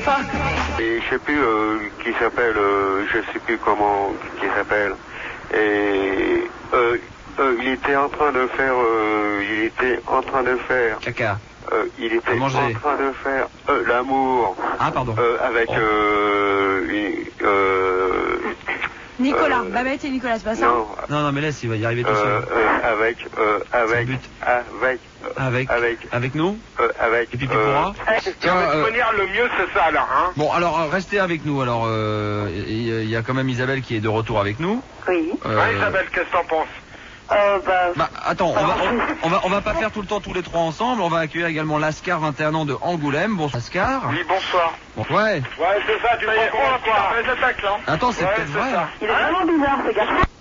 pas. Et je sais plus qui s'appelle, je sais plus comment qui s'appelle. Et il était en train de faire, Caca. Il était manger. en train de faire l'amour. Ah, pardon. Avec Nicolas, Babette et Nicolas, c'est pas ça? Non, mais laisse, il va y arriver tout seul. Avec nous. Avec. Et puis pourra. Tiens, le mieux c'est ça alors, hein. Bon, alors restez avec nous. Alors, il y a quand même Isabelle qui est de retour avec nous. Oui. Isabelle, qu'est-ce que t'en penses? Attends, on va pas faire tout le temps tous les trois ensemble. On va accueillir également Lascar, 21 ans de Angoulême. Bonsoir Lascar. Oui, bonsoir. Bon, ouais. Ouais, c'est ça, tu prends pour la soirée. Attends, c'est peut-être vrai. Il est vraiment bizarre ce gars.